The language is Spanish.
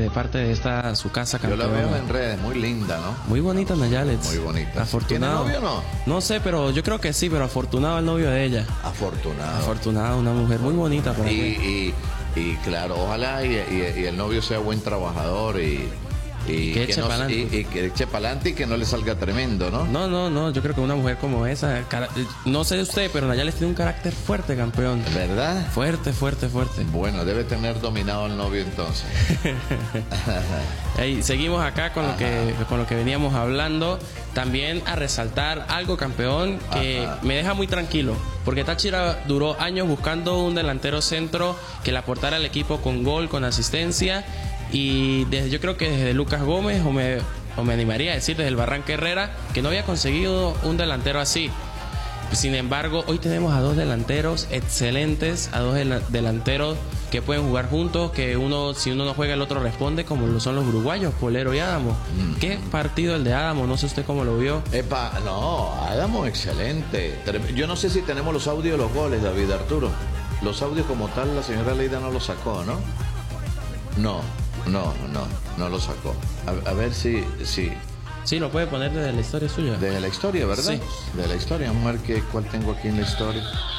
de parte de esta su casa Yo campeona. la veo en redes, muy linda, ¿no? Muy bonita Nayalets. Muy bonita. Afortunado. ¿Tiene novio o no? No sé, pero yo creo que sí, pero afortunado el novio de ella. Afortunado. Afortunado, una mujer muy bonita para mí. Y claro, ojalá y el novio sea buen trabajador y que eche pa'lante. y que eche pa'lante y que no le salga tremendo, ¿no? No, yo creo que una mujer como esa, no sé de usted, pero Nayales tiene un carácter fuerte, campeón. ¿Verdad? Fuerte. Bueno, debe tener dominado al novio entonces. Hey, seguimos acá con lo que veníamos hablando. También a resaltar algo, campeón, que me deja muy tranquilo, porque Táchira duró años buscando un delantero centro que le aportara al equipo con gol, con asistencia, y yo creo que desde Lucas Gómez, o me animaría a decir desde el Barranca Herrera, que no había conseguido un delantero así. Sin embargo, hoy tenemos a dos delanteros excelentes, a dos delanteros que pueden jugar juntos, que si uno no juega el otro responde, como lo son los uruguayos, Polero y Adamo. ¿Qué partido el de Adamo? No sé usted cómo lo vio. No, Adamo excelente. Yo no sé si tenemos los audios de los goles, David Arturo. Los audios como tal, la señora Leida no los sacó, ¿no? No lo sacó. A ver si... Sí, lo puede poner desde la historia suya. Desde la historia, ¿verdad? Sí. Desde la historia. Vamos a ver cuál tengo aquí en la historia.